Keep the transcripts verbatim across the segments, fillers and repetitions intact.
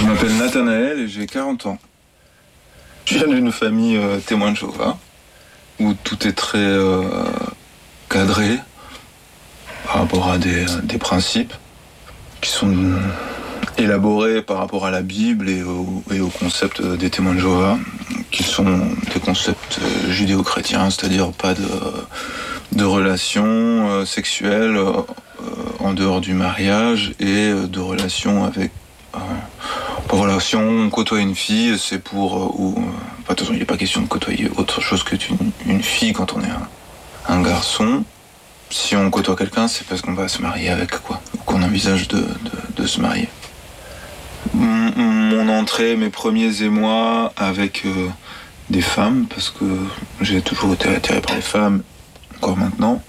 m'appelle Nathanaël et j'ai quarante ans. Je viens d'une famille euh, témoin de Jéhovah, où tout est très euh, cadré par rapport à des, des principes qui sont élaborés par rapport à la Bible et au, et au concept des témoins de Jéhovah, qui sont des concepts judéo-chrétiens, c'est-à-dire pas de, de relations euh, sexuelles euh, en dehors du mariage et de relations avec... Euh, voilà, si on côtoie une fille, c'est pour... Euh, ou, euh, attention, il n'est pas question de côtoyer autre chose que une, une fille quand on est un, un garçon. Si on côtoie quelqu'un, c'est parce qu'on va se marier avec, quoi, ou qu'on envisage de, de, de se marier. Mon, mon entrée, mes premiers émois avec euh, des femmes, parce que j'ai toujours été attiré par les femmes, encore maintenant,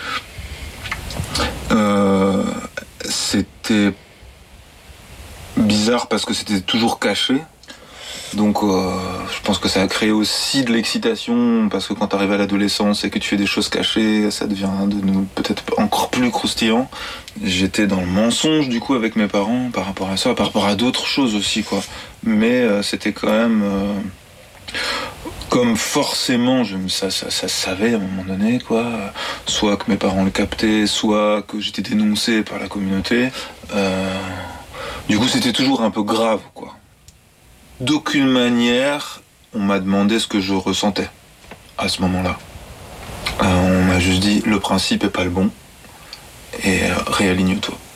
euh, c'était bizarre parce que c'était toujours caché. Donc euh, je pense que ça a créé aussi de l'excitation, parce que quand tu arrives à l'adolescence et que tu fais des choses cachées, ça devient de nous peut-être encore plus croustillant. J'étais dans le mensonge du coup avec mes parents par rapport à ça, par rapport à d'autres choses aussi, quoi. Mais euh, c'était quand même euh, comme forcément je, ça, ça, ça savait à un moment donné, quoi. Soit que mes parents le captaient, soit que j'étais dénoncé par la communauté. Euh, du coup c'était toujours un peu grave, quoi. D'aucune manière, on m'a demandé ce que je ressentais à ce moment-là. Euh, on m'a juste dit, le principe est pas le bon, et euh, réaligne-toi.